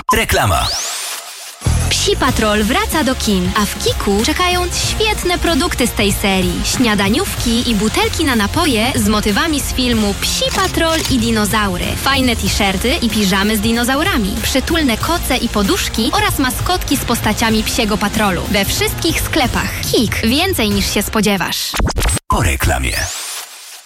Reklama. Psi Patrol wraca do kin, a w Kiku czekają świetne produkty z tej serii. Śniadaniówki i butelki na napoje z motywami z filmu Psi Patrol i dinozaury. Fajne t-shirty i piżamy z dinozaurami. Przytulne koce i poduszki oraz maskotki z postaciami Psiego Patrolu. We wszystkich sklepach. Kik. Więcej niż się spodziewasz. Po reklamie.